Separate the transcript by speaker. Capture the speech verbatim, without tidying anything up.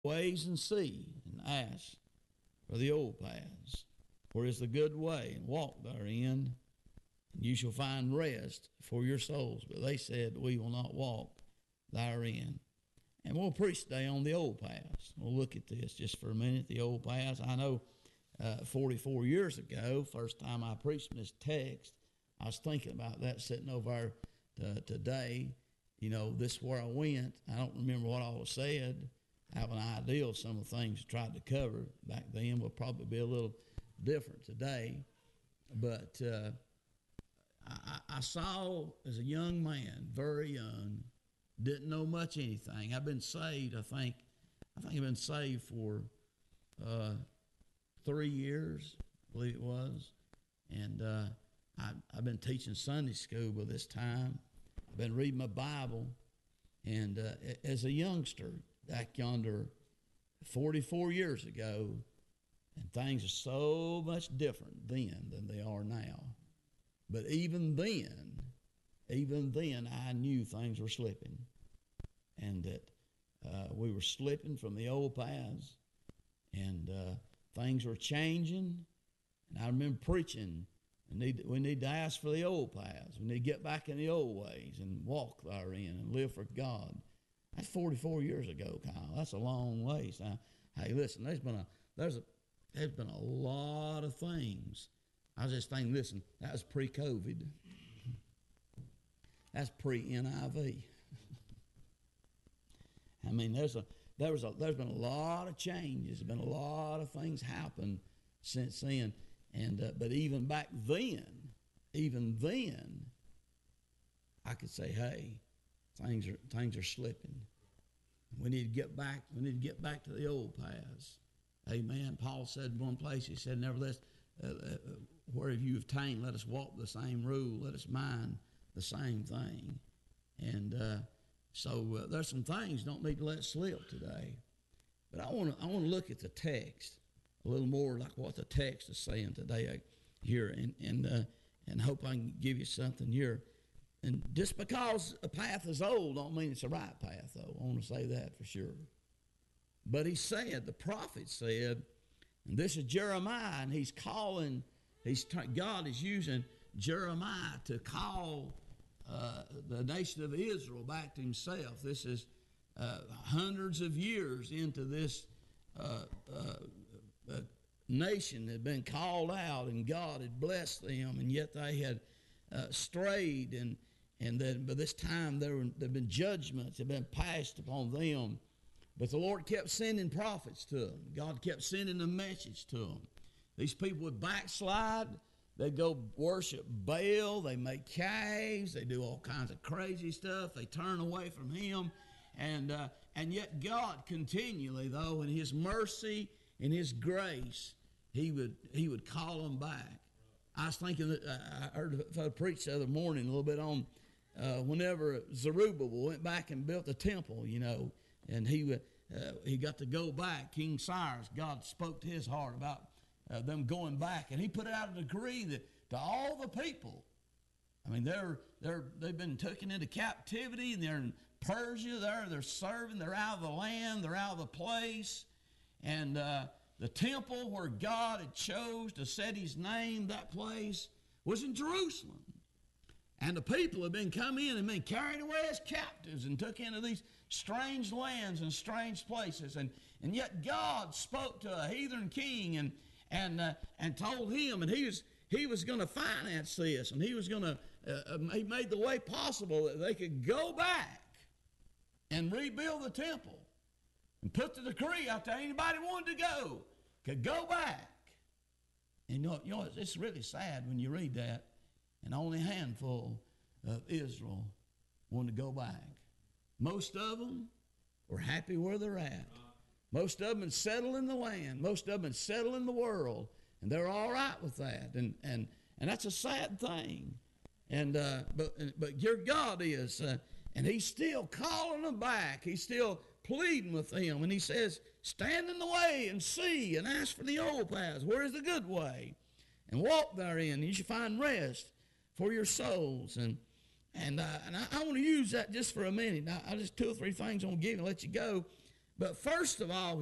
Speaker 1: ways and see, and ask for the old paths, where is the good way, and walk therein, and you shall find rest for your souls. But they said, we will not walk therein. And we'll preach today on the old paths. We'll look at this just for a minute, the old paths. I know uh, forty-four years ago, first time I preached this text, I was thinking about that sitting over there to, today. You know, this is where I went. I don't remember what all was said. I have an idea of some of the things I tried to cover back then. Will probably be a little different today. But uh, I, I saw as a young man, very young, didn't know much anything. I've been saved, I think, I think I've been saved for uh, three years, I believe it was. And uh, I, I've been teaching Sunday school by this time. I've been reading my Bible. And uh, as a youngster, back yonder forty-four years ago, and things are so much different then than they are now. But even then, even then, I knew things were slipping, and that uh, we were slipping from the old paths, and uh, things were changing. And I remember preaching, we need, we need to ask for the old paths. We need to get back in the old ways and walk therein and live for God. That's forty-four years ago, Kyle. That's a long ways. Now, hey, listen, there's been a there's a there's been a lot of things. I was just thinking, listen, that was pre-COVID. That's pre-N I V. I mean, there's a there was a there's been a lot of changes. There's been a lot of things happen since then. And uh, but even back then, even then, I could say, hey, things are things are slipping. We need to get back. We need to get back to the old paths. Amen. Paul said in one place, he said, nevertheless, uh, uh, where have you obtained? Let us walk the same rule. Let us mind the same thing. And uh, so uh, there's some things don't need to let slip today. But I want to I want to look at the text a little more, like what the text is saying today here, and and uh, and hope I can give you something here. And just because a path is old don't mean it's a right path, though. I want to say that for sure. But he said, the prophet said, and this is Jeremiah, and he's calling, he's God is using Jeremiah to call uh, the nation of Israel back to himself. This is uh, hundreds of years into this uh, uh, uh, nation that had been called out, and God had blessed them, and yet they had uh, strayed, and and then by this time there were there had been judgments that had been passed upon them. But the Lord kept sending prophets to them. God kept sending a message to them. These people would backslide. They'd go worship Baal. They make calves. They do all kinds of crazy stuff. They turn away from Him. And uh, and yet God continually, though, in His mercy, in His grace, He would He would call them back. I was thinking that uh, I heard a fellow preach the other morning a little bit on uh, whenever Zerubbabel went back and built the temple, you know, and he uh, he got to go back. King Cyrus, God spoke to his heart about uh, them going back, and he put out a decree that to all the people. I mean, they're they're they've been taken into captivity, and they're in Persia. They're they're serving. They're out of the land. They're out of the place, and uh, the temple where God had chose to set His name, that place was in Jerusalem. And the people had been come in and been carried away as captives and took into these strange lands and strange places. And, and yet God spoke to a heathen king and and uh, and told him, and he was he was going to finance this, and he was going to uh, he made the way possible that they could go back and rebuild the temple and put the decree out there. Anybody wanted to go could go back. And you know, you know it's, it's really sad when you read that. And only a handful of Israel wanted to go back. Most of them were happy where they're at. Most of them had settled in the land. Most of them had settled in the world. And they're all right with that. And and, and that's a sad thing. And uh, but but your God is, uh, and He's still calling them back. He's still pleading with them. And He says, stand in the way and see and ask for the old paths. Where is the good way? And walk therein. You shall find rest for your souls. And and uh, and I, I want to use that just for a minute. Now, I just two or three things I'm going to give you and let you go. But first of all,